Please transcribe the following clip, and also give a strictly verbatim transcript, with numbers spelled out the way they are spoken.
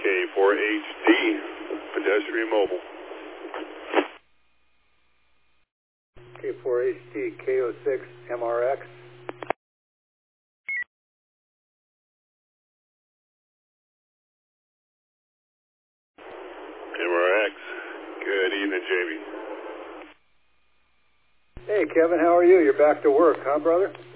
K four H D, pedestrian mobile. K four H D, K zero six, M R X. M R X. Good evening, Jamie. Hey, Kevin, how are you? You're back to work, huh, brother?